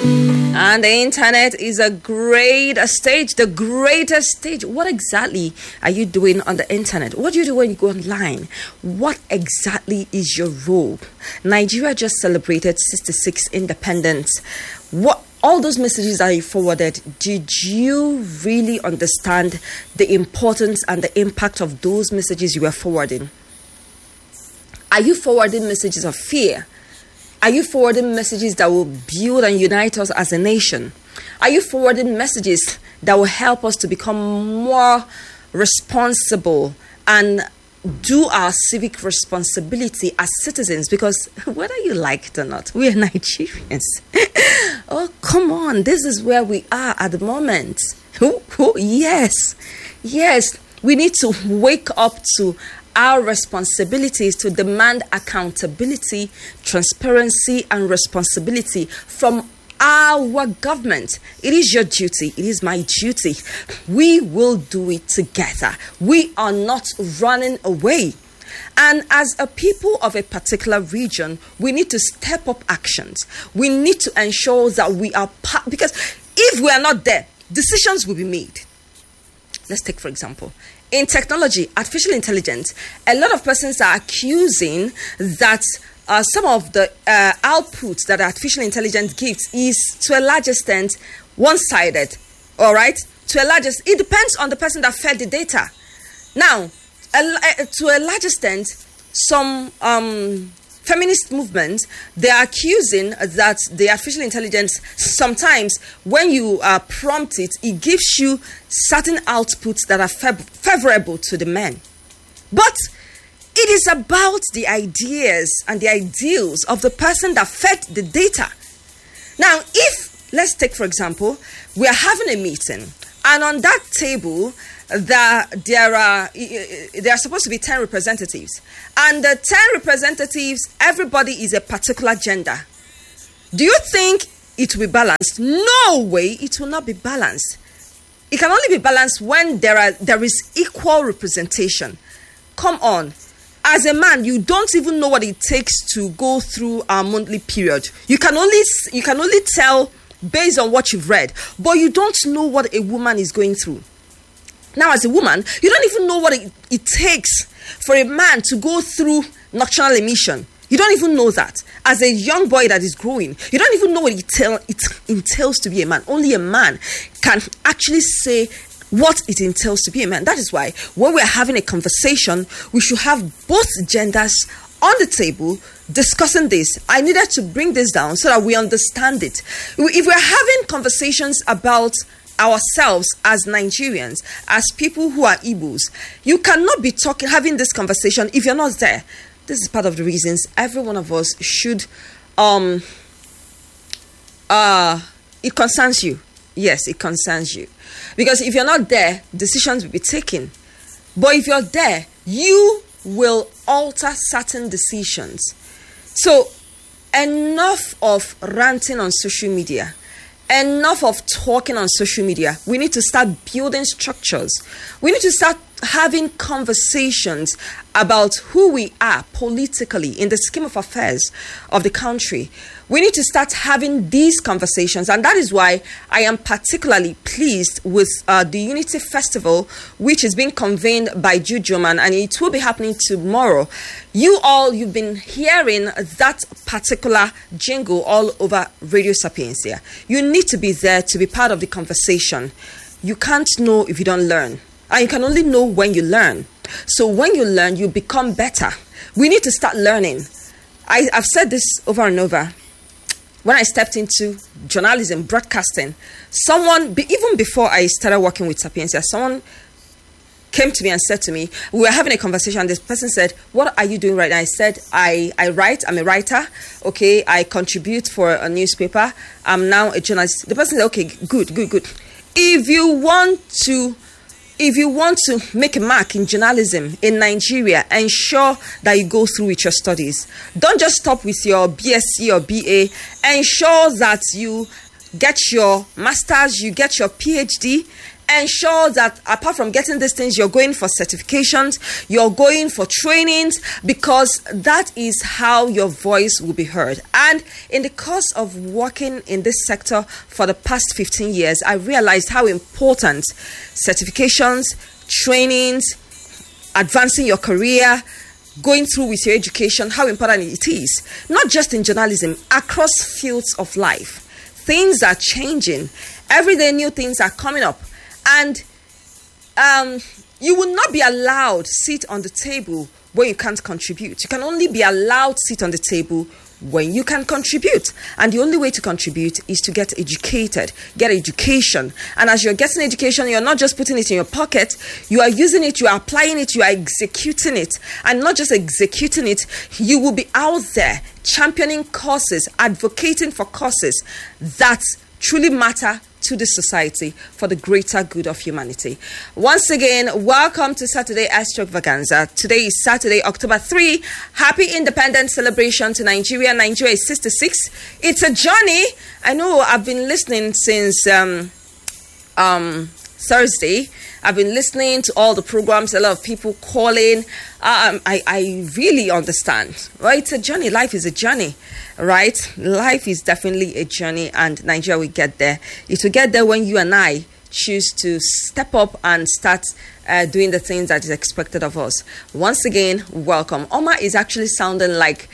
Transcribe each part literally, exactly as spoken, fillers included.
And the internet is a great stage, the greatest stage. What exactly are you doing on the internet? What do you do when you go online? What exactly is your role? Nigeria just celebrated sixty-six independence. What all those messages that you forwarded, did you really understand the importance and the impact of those messages you were forwarding? Are you forwarding messages of fear? Are you forwarding messages that will build and unite us as a nation? Are you forwarding messages that will help us to become more responsible and do our civic responsibility as citizens? Because whether you like it or not, we are Nigerians. Oh, come on. This is where we are at the moment. Oh, oh, yes. Yes. We need to wake up to our responsibilities, to demand accountability, transparency, and responsibility from our government. It is your duty. It is my duty. We will do it together. We are not running away. And as a people of a particular region, we need to step up actions. We need to ensure that we are part, because if we are not there, decisions will be made. Let's take, for example, in technology, artificial intelligence, a lot of persons are accusing that uh, some of the uh, outputs that artificial intelligence gives is, to a large extent, one-sided. All right? To a large extent, it depends on the person that fed the data. Now, a, a, to a large extent, some um, feminist movements, they are accusing that the artificial intelligence, sometimes when you uh, prompt it, it gives you certain outputs that are fav- favorable to the men. But it is about the ideas and the ideals of the person that fed the data. Now, if, let's take, for example, we are having a meeting, and on that table, that there are there are supposed to be ten representatives, and the ten representatives, everybody is a particular gender. Do you think it will be balanced? No way, it will not be balanced. It can only be balanced when there are there is equal representation. Come on. As a man, you don't even know what it takes to go through our monthly period. You can only you can only tell based on what you've read, but you don't know what a woman is going through. Now, as a woman, you don't even know what it, it takes for a man to go through nocturnal emission. You don't even know that. As a young boy that is growing, you don't even know what it, tell, it entails to be a man. Only a man can actually say what it entails to be a man. That is why when we're having a conversation, we should have both genders on the table discussing this. I needed to bring this down so that we understand it. If we're having conversations about ourselves as Nigerians, as people who are Igbos, you cannot be talking, having this conversation if you're not there. This is part of the reasons every one of us should, um, uh, it concerns you. Yes, it concerns you. Because if you're not there, decisions will be taken. But if you're there, you will alter certain decisions. So, enough of ranting on social media. Enough of talking on social media. We need to start building structures. We need to start having conversations about who we are politically in the scheme of affairs of the country. We need to start having these conversations, and that is why I am particularly pleased with uh, the Unity Festival, which is being convened by Jujuman, and it will be happening tomorrow. You all, you've been hearing that particular jingle all over Radio Sapiencia. You need to be there to be part of the conversation. You can't know if you don't learn, and you can only know when you learn. So when you learn, you become better. We need to start learning. I, I've said this over and over. When I stepped into journalism, broadcasting, someone, even before I started working with Sapiencia, someone came to me and said to me, we were having a conversation, and this person said, what are you doing right now? I said, I, I write, I'm a writer, okay, I contribute for a newspaper, I'm now a journalist. The person said, okay, good, good, good. If you want to If you want to make a mark in journalism in Nigeria, ensure that you go through with your studies. Don't just stop with your B S c or B A. Ensure that you get your master's, you get your P H D, ensure that apart from getting these things, you're going for certifications, you're going for trainings, because that is how your voice will be heard. And in the course of working in this sector for the past fifteen years, I realized how important certifications, trainings, advancing your career, going through with your education, how important it is, not just in journalism, across fields of life. Things are changing. Every day new things are coming up. And um, you will not be allowed sit on the table when you can't contribute. You can only be allowed sit on the table when you can contribute. And the only way to contribute is to get educated, get education. And as you're getting education, you're not just putting it in your pocket, you are using it, you are applying it, you are executing it. And not just executing it, you will be out there championing causes, advocating for causes that truly matter to the society for the greater good of humanity. Once again, welcome to Saturday Extravaganza. Today is Saturday, October third. Happy Independence celebration to Nigeria. Nigeria is sixty-six. It's a journey. I know I've been listening since um, um, Thursday. I've been listening to all the programs, a lot of people calling. Um, I, I really understand. Right? It's a journey. Life is a journey. Right? Life is definitely a journey, and Nigeria will get there. It will get there when you and I choose to step up and start uh, doing the things that is expected of us. Once again, welcome. Omar is actually sounding like,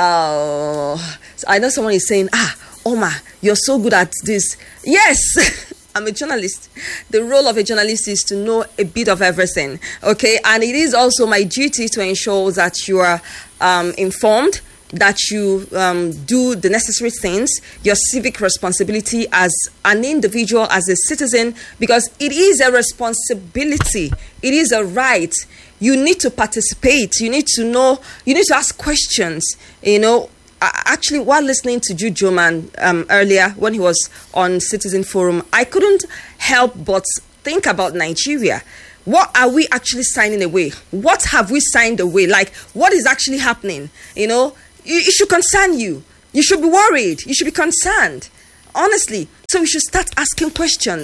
uh, I know someone is saying, ah, Omar, you're so good at this. Yes. I'm a journalist. The role of a journalist is to know a bit of everything, okay? And it is also my duty to ensure that you are um, informed, that you um, do the necessary things, your civic responsibility as an individual, as a citizen, because it is a responsibility. It is a right. You need to participate. You need to know, you need to ask questions, you know. Actually, while listening to Jude Joman um, earlier when he was on Citizen Forum, I couldn't help but think about Nigeria. What are we actually signing away? What have we signed away? Like, what is actually happening? You know, it, it should concern you. You should be worried. You should be concerned. Honestly. So we should start asking questions.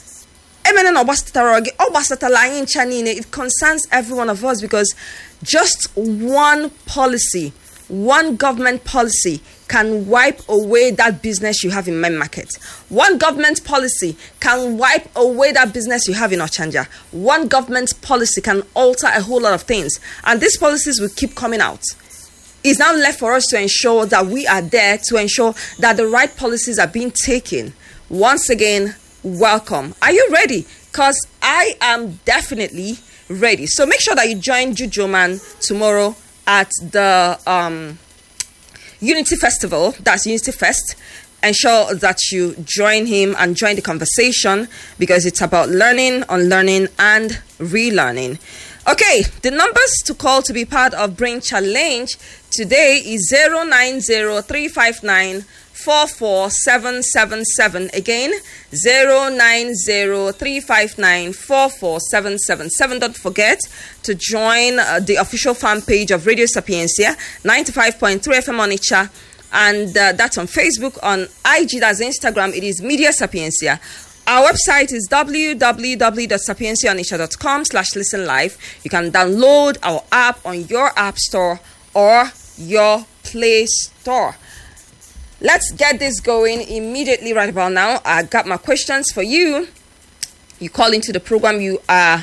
It concerns every one of us, because just one policy, one government policy can wipe away that business you have in main market. One government policy can wipe away that business you have in Ochanja. One government policy can alter a whole lot of things. And these policies will keep coming out. It's now left for us to ensure that we are there to ensure that the right policies are being taken. Once again, welcome. Are you ready? Because I am definitely ready. So make sure that you join Jude Joman tomorrow at the um, Unity Festival. That's Unity Fest. Ensure that you join him and join the conversation, because it's about learning, unlearning, and relearning. Okay, the numbers to call to be part of Brain Challenge today is zero nine zero three five nine four four seven seven seven. Again, zero nine zero three five nine four four seven seven seven. Don't forget to join uh, the official fan page of Radio Sapiencia, ninety-five point three F M Onitsha, and uh, that's on Facebook. On I G, that's Instagram, it is Media Sapiencia. Our website is w w w dot sapiencia onitsha dot com slash listen live. You can download our app on your app store or your Play Store. Let's get this going immediately right about now. I got my questions for you. You call into the program. You are,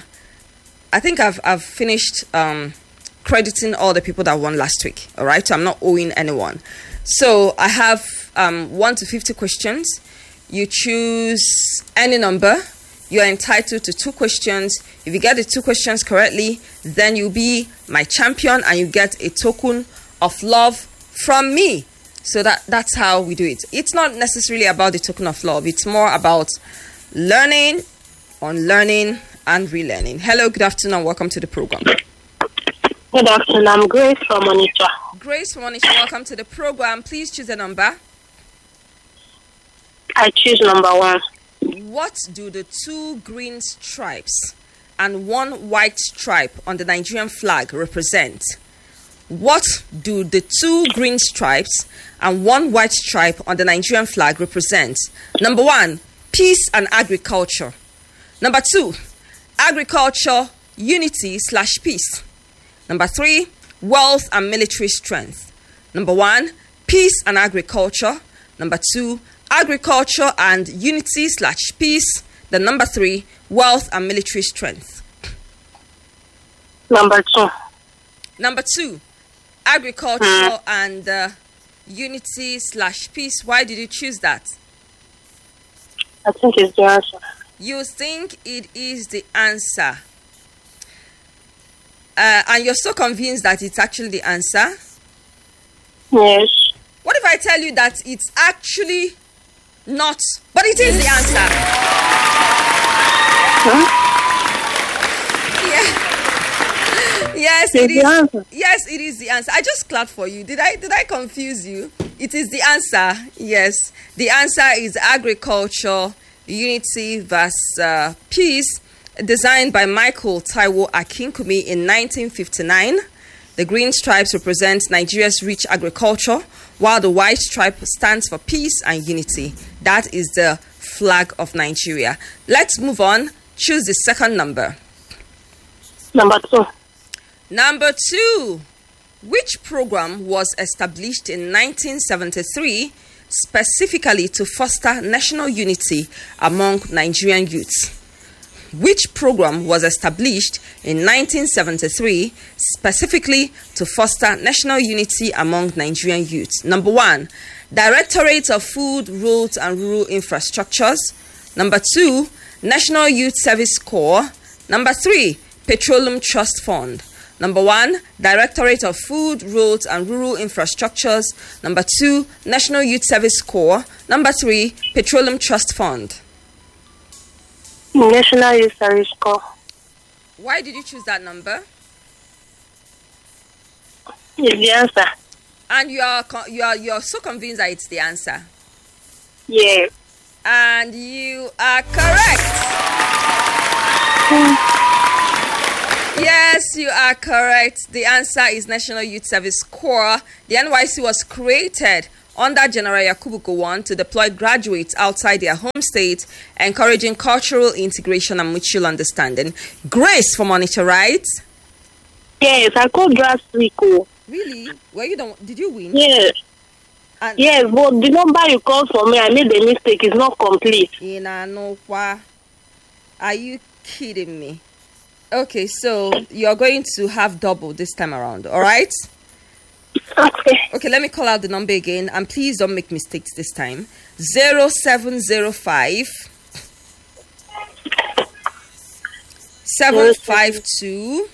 I think I've I've finished um, crediting all the people that won last week. All right, so I'm not owing anyone. So I have um, one to fifty questions. You choose any number. You are entitled to two questions. If you get the two questions correctly, then you'll be my champion and you get a token of love from me. So that, that's how we do it. It's not necessarily about the token of love. It's more about learning, unlearning, and relearning. Hello, good afternoon, and welcome to the program. Good afternoon. I'm Grace from Onitsha. Grace from Onitsha, welcome to the program. Please choose a number. I choose number one. What do the two green stripes and one white stripe on the Nigerian flag represent? What do the two green stripes and one white stripe on the Nigerian flag represent? Number one, peace and agriculture. Number two, agriculture, unity slash peace. Number three, wealth and military strength. Number one, peace and agriculture. Number two, agriculture and unity slash peace. The number three, wealth and military strength. Number two. Number two, agriculture mm. and uh, unity slash peace. Why did you choose that? I think it's the answer. You think it is the answer. Uh, and you're so convinced that it's actually the answer? Yes. What if I tell you that it's actually not, but it is the answer? Huh? Yeah. Yes, it is. Answer. Yes, it is the answer. I just clapped for you. Did I did I confuse you? It is the answer. Yes. The answer is agriculture, unity versus uh, peace, designed by Michael Taiwo Akinkumi in nineteen fifty-nine. The green stripes represent Nigeria's rich agriculture, while the white stripe stands for peace and unity. That is the flag of Nigeria. Let's move on. Choose the second number. Number two. Number two. Which program was established in nineteen seventy-three specifically to foster national unity among Nigerian youths? Which program was established in nineteen seventy-three specifically to foster national unity among Nigerian youths? Number one, Directorate of Food, Roads and Rural Infrastructures. Number two, National Youth Service Corps. Number three, Petroleum Trust Fund. Number one, Directorate of Food, Roads and Rural Infrastructures. Number two, National Youth Service Corps. Number three, Petroleum Trust Fund. National Youth Service Corps. Why did you choose that number? It's the answer. And you are you are you are so convinced that it's the answer. Yeah. And you are correct. Mm. Yes, you are correct. The answer is National Youth Service Corps. The N Y C was created under General Yakubu Gowon to deploy graduates outside their home state, encouraging cultural integration and mutual understanding. Grace from Monitor, right? Yes, I called last week. Oh. Really? Were you the, did you win? Yes. And yes, but the number you called for me, I made a mistake. It's not complete. Are you kidding me? Okay, so you're going to have double this time around, all right? Okay. Okay, let me call out the number again, and please don't make mistakes this time. Zero seven zero five seven five two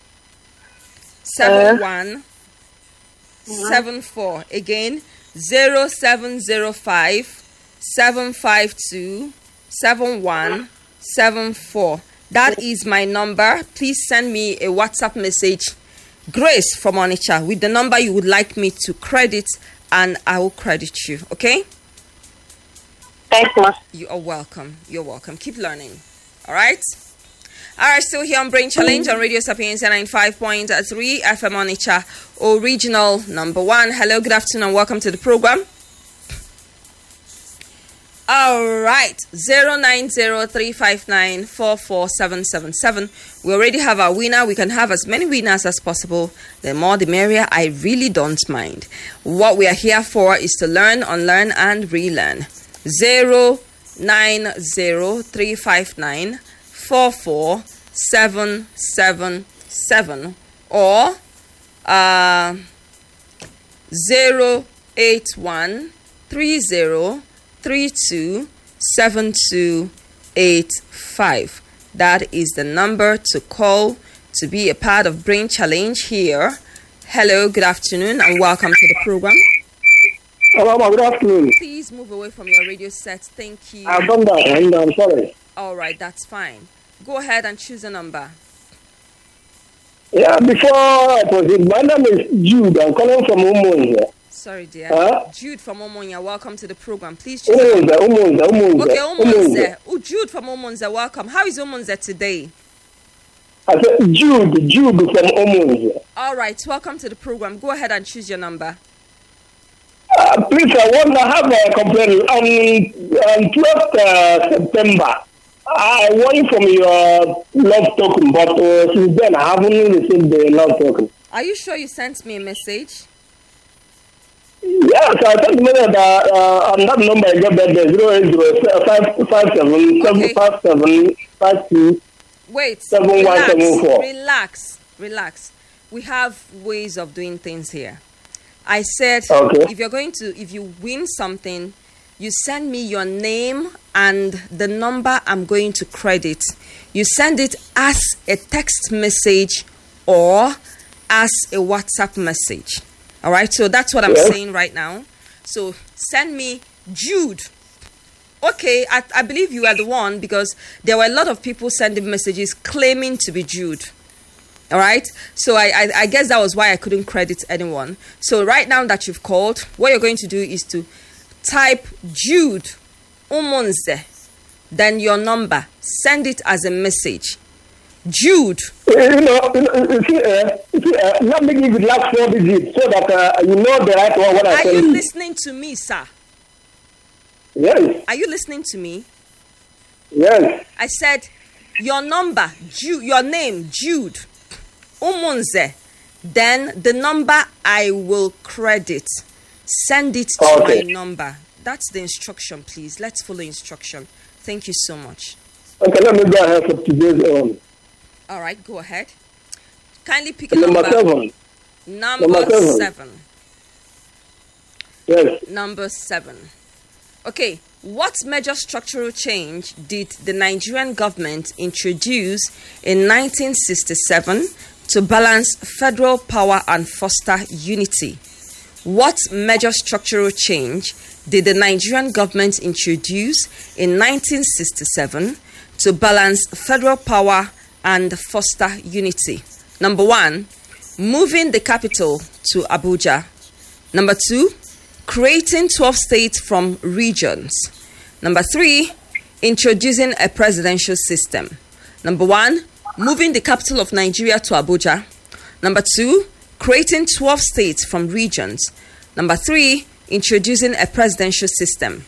seven one seven four. Again, zero seven zero five seven five two seven one seven four. That is my number. Please send me a WhatsApp message, Grace from Onitsha, with the number you would like me to credit, and I will credit you. Okay? Thanks, ma. You are welcome. You're welcome. Keep learning. All right? All right, still here on Brain Challenge on Radio Sapiens ninety-five point three F M Onitsha, original number one. Hello, good afternoon, and welcome to the program. All right, zero nine zero three five nine four four seven seven seven. We already have our winner. We can have as many winners as possible. The more, the merrier. I really don't mind. What we are here for is to learn, unlearn, and relearn. zero nine zero three five nine four four seven seven seven or uh, zero eight one three zero three two seven two eight five. That is the number to call to be a part of Brain Challenge here. Hello, good afternoon, and welcome to the program. Hello, good afternoon. Please move away from your radio set. Thank you. I've done that, and I'm sorry. All right, that's fine. Go ahead and choose a number. Yeah, before I proceed, my name is Jude. I'm calling from Umunze. Sorry, dear. Huh? Jude from Omonia, welcome to the program. Please choose a Umunze, Umunze, Umunze. Okay, Umunze. Oh, Jude from Umunze, welcome. How is Umunze today? I said Jude, Jude from Umunze. All right, welcome to the program. Go ahead and choose your number. Uh, please, I want to have a complaint. On, on twelfth uh, September, I won from your love token, but uh, since then I haven't received the love token. Are you sure you sent me a message? Yes, I sent me that uh, on that number I got that zero eight zero five five seven seven five seven five two. Wait, seven one seven four. Relax, relax. We have ways of doing things here. I said, okay. if you're going to, if you win something, you send me your name and the number I'm going to credit. You send it as a text message or as a WhatsApp message. All right, so that's what I'm yes. saying right now. So send me Jude. Okay, I, I believe you are the one because there were a lot of people sending messages claiming to be Jude. All right, so I, I, I guess that was why I couldn't credit anyone. So right now that you've called, what you're going to do is to type Jude Umunze, then your number, send it as a message. Jude. You know, you know you see, uh, you see, uh, let me give you the last four digits so that uh, you know the right one. What I Are tell you you. listening to me, sir? Yes. Are you listening to me? Yes. I said your number, Jude, your name, Jude Umunze, then the number I will credit. Send it to okay. my number. That's the instruction, please. Let's follow instruction. Thank you so much. Okay, let me go ahead for today's um. All right, go ahead. Kindly pick a number. number. Seven. Number, number seven. seven. Yes. Number seven. Okay, what major structural change did the Nigerian government introduce in nineteen sixty-seven to balance federal power and foster unity? What major structural change did the Nigerian government introduce in nineteen sixty-seven to balance federal power and foster unity? Number one, moving the capital to Abuja. Number two, creating twelve states from regions. Number three, introducing a presidential system. Number one, moving the capital of Nigeria to Abuja. Number two, creating twelve states from regions. Number three, introducing a presidential system.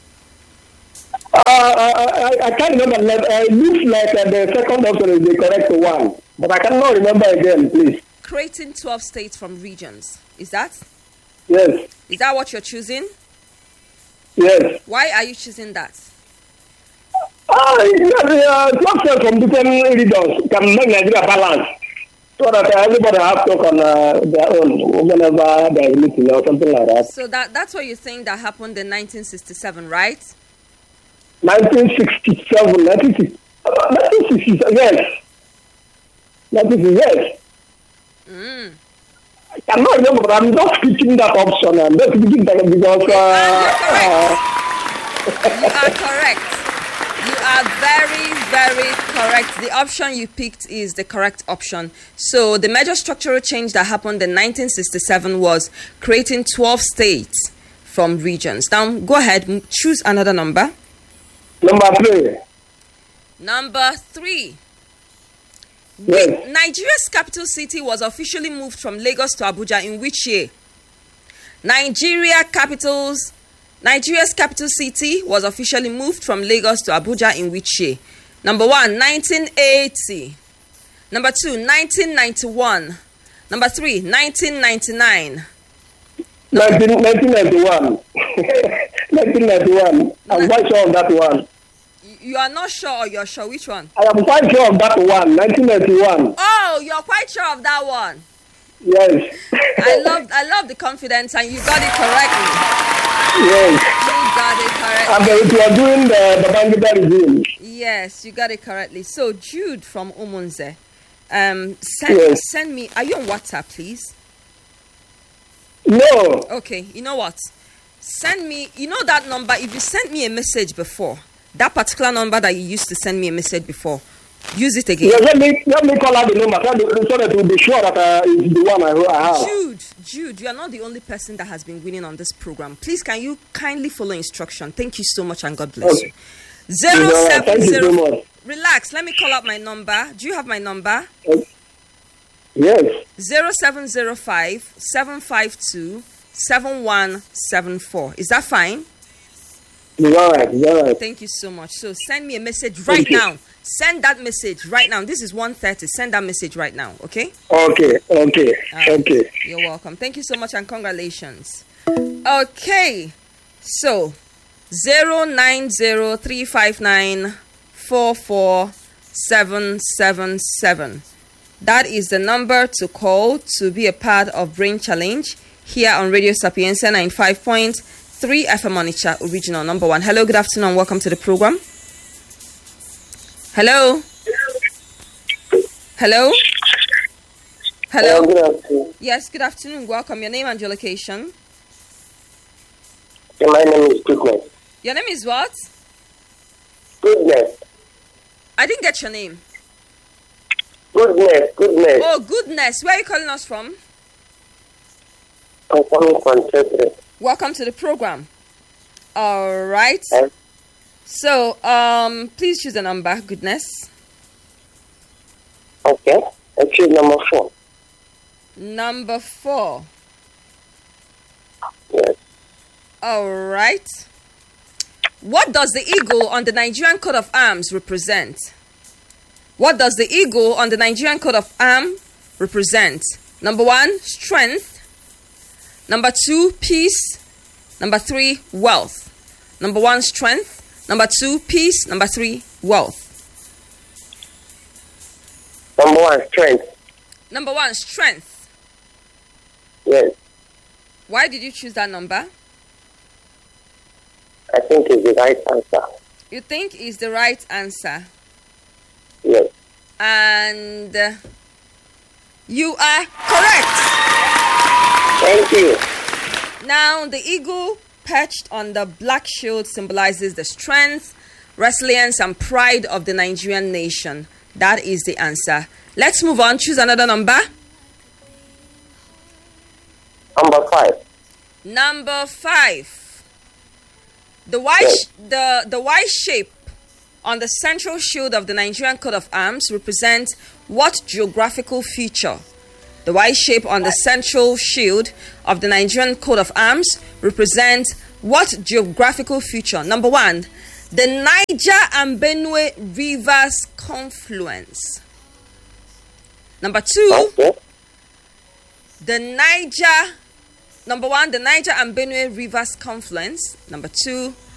Uh, I, I can't remember. Uh, it looks like uh, the second option is the correct one, but I cannot remember again, please. Creating twelve states from regions. Is that? Yes. Is that what you're choosing? Yes. Why are you choosing that? Ah, uh, yes, uh, twelve states from different regions can make Nigeria balance, so that uh, everybody have to talk on uh, their own whenever there is meeting or something like that. So that that's what you're saying that happened in nineteen sixty-seven, right? nineteen sixty-seven, nineteen sixty, uh, nineteen sixty-seven, yes. nineteen sixty, yes. Mm. I cannot remember, but I'm not picking that option. I'm not picking that because... Uh, uh, you are correct. You are very, very correct. The option you picked is the correct option. So the major structural change that happened in nineteen sixty-seven was creating twelve states from regions. Now, go ahead, choose another number. Number three. Number three. Yes. Nigeria's capital city was officially moved from Lagos to Abuja in which year? Nigeria capitals, Nigeria's capital city was officially moved from Lagos to Abuja in which year? Number one, nineteen eighty. Number two, nineteen ninety-one. Number three, nineteen ninety-nine. nineteen ninety-one. nineteen ninety-one. I'm quite sure of that one. You are not sure or you're sure? Which one? I am quite sure of that one. nineteen ninety-one. Oh, you're quite sure of that one? Yes. I love I love the confidence and you got it correctly. Yes. You got it correctly. And uh, you are doing the, the Babangida regime. Yes, you got it correctly. So Jude from Umunze, um, send, yes. send me, are you on WhatsApp, please? No. Okay, you know what? Send me, you know that number, if you sent me a message before, that particular number that you used to send me a message before, use it again. Yes, let me let me call out the number so that we'll be sure that uh, it's the one I, I have. Jude, Jude, you are not the only person that has been winning on this program. Please, can you kindly follow instruction? Thank you so much and God bless okay. you. Zero yeah, seven thank zero. You so much. Relax. Let me call out my number. Do you have my number? Yes. Zero seven zero five seven five two seven one seven four. Is that fine? It's all right. It's all right. Thank you so much. So send me a message right now. Send that message right now. This is one thirty. Send that message right now, okay? Okay, okay, Right. okay. You're welcome. Thank you so much and congratulations. Okay. So zero nine zero three five nine four four seven seven seven. That is the number to call to be a part of Brain Challenge here on Radio Sapienza ninety-five point three F M Onitsha, original number one. Hello, good afternoon. Welcome to the program. Hello. Hello. Hello. Uh, good afternoon. Yes, good afternoon. Welcome. Your name and your location. Yeah, my name is Goodness. Your name is what? Goodness. I didn't get your name. Goodness. Goodness. Oh, goodness. Where are you calling us from? I'm coming from Chester. Welcome to the program. All right. Yes. So, um, please choose a number. Goodness. Okay. I choose number four. Number four. Yes. All right. What does the eagle on the Nigerian coat of arms represent? What does the eagle on the Nigerian coat of arms represent? Number one, strength. Number two, peace. Number three, wealth. Number one, strength. Number two, peace. Number three, wealth. Number one, strength. Number one, strength. Yes. Why did you choose that number? I think it's the right answer. You think is the right answer. Yes. And uh, you are correct. Thank you. Now, the eagle perched on the black shield symbolizes the strength, resilience, and pride of the Nigerian nation. That is the answer. Let's move on. Choose another number. Number five. Number five. The Y, Yes. the, the Y shape on the central shield of the Nigerian coat of arms represents what geographical feature? The Y shape on the central shield of the Nigerian coat of arms represents what geographical feature? Number one, the Niger and Benue rivers confluence. Number two, Okay. the Niger, number one, the Niger and Benue rivers confluence. Number two,